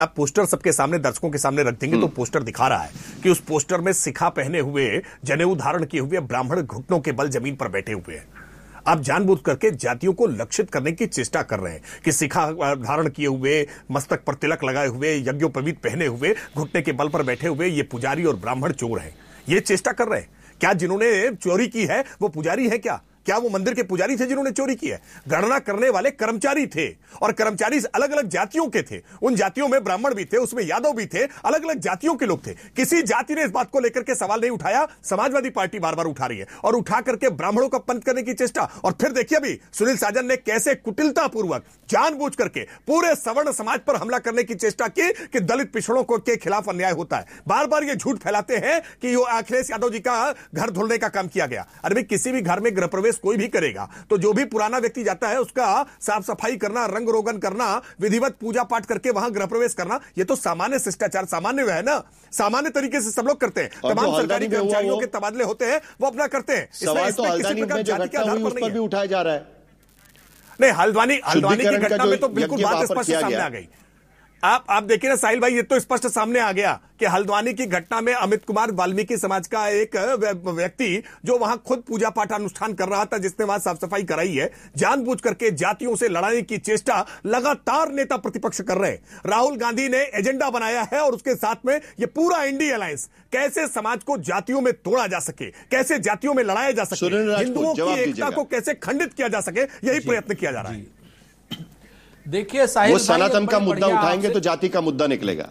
आप पोस्टर सबके सामने, दर्शकों के सामने रख देंगे तो पोस्टर दिखा रहा है कि उस पोस्टर में सिखा पहने हुए, जनेऊ धारण किए हुए ब्राह्मण घुटनों के बल जमीन पर बैठे हुए हैं। आप जानबूझ करके जातियों को लक्षित करने की चेष्टा कर रहे हैं कि सिखा धारण किए हुए, मस्तक पर तिलक लगाए हुए, यज्ञोपवीत पहने हुए, घुटने के बल पर बैठे हुए ये पुजारी और ब्राह्मण चोर हैं। ये चेष्टा कर रहे हैं। क्या जिन्होंने चोरी की है वो पुजारी है क्या वो मंदिर के पुजारी थे जिन्होंने चोरी की है? गणना करने वाले कर्मचारी थे, और कर्मचारी अलग अलग जातियों के थे। उन जातियों में ब्राह्मण भी थे, उसमें यादव भी थे, अलग अलग जातियों के लोग थे। किसी जाति ने इस बात को लेकर के सवाल नहीं उठाया। समाजवादी पार्टी बार बार उठा रही है और उठा करके ब्राह्मणों का पंथ करने की चेष्टा। और फिर देखिए अभी सुनील साजन ने कैसे कुटिलतापूर्वक जानबूझ करके पूरे सवर्ण समाज पर हमला करने की चेष्टा की कि दलित पिछड़ों को के खिलाफ अन्याय होता है। बार बार ये झूठ फैलाते हैं कि अखिलेश यादव जी का घर धुलने का काम किया गया। अरे भाई, किसी भी घर में गृह प्रवेश कोई भी करेगा तो जो भी पुराना व्यक्ति जाता है उसका साफ सफाई करना, रंग रोगन करना, विधिवत पूजा पाठ करके वहां गृह प्रवेश करना, ये तो सामान्य शिष्टाचार, सामान्य है ना, सामान्य तरीके से सब लोग करते हैं। तमाम सरकारी कर्मचारियों के तबादले होते हैं, वो अपना करते हैं। सवाल तो हल्द्वानी में जो घटना हुई उस पर भी उठाया जा रहा है। नहीं, हल्द्वानी की घटना में तो बिल्कुल बात स्पष्ट सामने आ गई। आप देखिए ना साहिल भाई, ये तो स्पष्ट सामने आ गया कि हल्द्वानी की घटना में अमित कुमार वाल्मीकि समाज का एक व्यक्ति जो वहां खुद पूजा पाठ अनुष्ठान कर रहा था, जिसने वहां साफ सफाई कराई है, जानबूझ करके जातियों से लड़ाने की चेष्टा लगातार नेता प्रतिपक्ष कर रहे हैं। राहुल गांधी ने एजेंडा बनाया है और उसके साथ में ये पूरा इंडिया अलायंस, कैसे समाज को जातियों में तोड़ा जा सके, कैसे जातियों में लड़ाया जा सके, हिंदुओं की एकता को कैसे खंडित किया जा सके, यही प्रयत्न किया जा रहा है। देखिए साहिल, वो सनातन का मुद्दा उठाएंगे तो जाति का मुद्दा निकलेगा।